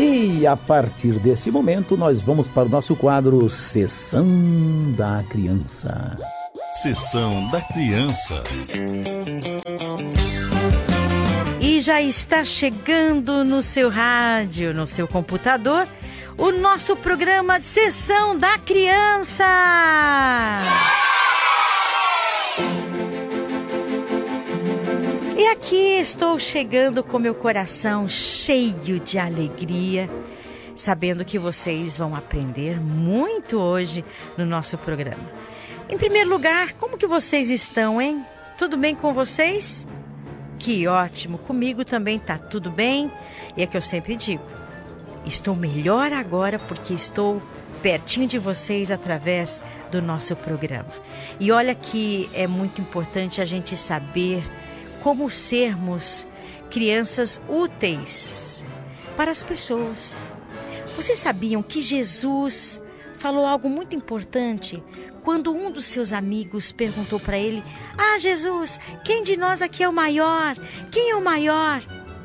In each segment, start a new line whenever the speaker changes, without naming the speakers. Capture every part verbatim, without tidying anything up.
E a partir desse momento nós vamos para o nosso quadro Sessão da Criança.
Sessão da Criança.
E já está chegando no seu rádio, no seu computador, o nosso programa Sessão da Criança. E aqui estou chegando com meu coração cheio de alegria, sabendo que vocês vão aprender muito hoje no nosso programa. Em primeiro lugar, como que vocês estão, hein? Tudo bem com vocês? Que ótimo, comigo também tá tudo bem. E é que eu sempre digo, estou melhor agora porque estou pertinho de vocês através do nosso programa. E olha que é muito importante a gente saber como sermos crianças úteis para as pessoas. Vocês sabiam que Jesus falou algo muito importante quando um dos seus amigos perguntou para ele: Ah, Jesus, quem de nós aqui é o maior? Quem é o maior?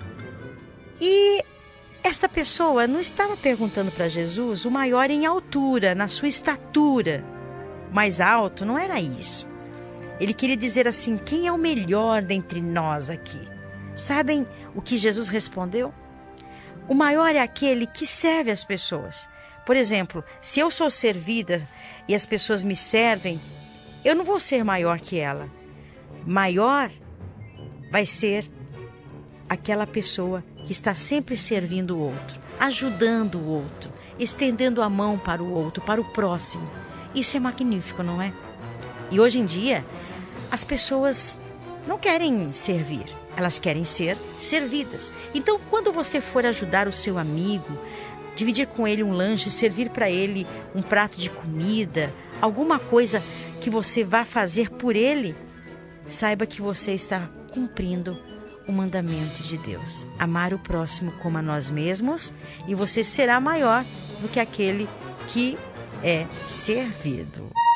E esta pessoa não estava perguntando para Jesus o maior em altura, na sua estatura. Mais alto, não era isso. Ele queria dizer assim, quem é o melhor dentre nós aqui? Sabem o que Jesus respondeu? O maior é aquele que serve as pessoas. Por exemplo, se eu sou servida e as pessoas me servem, eu não vou ser maior que ela. Maior vai ser aquela pessoa que está sempre servindo o outro, ajudando o outro, estendendo a mão para o outro, para o próximo. Isso é magnífico, não é? E hoje em dia, as pessoas não querem servir, elas querem ser servidas. Então, quando você for ajudar o seu amigo, dividir com ele um lanche, servir para ele um prato de comida, alguma coisa que você vá fazer por ele, saiba que você está cumprindo o mandamento de Deus. Amar o próximo como a nós mesmos, e você será maior do que aquele que é servido.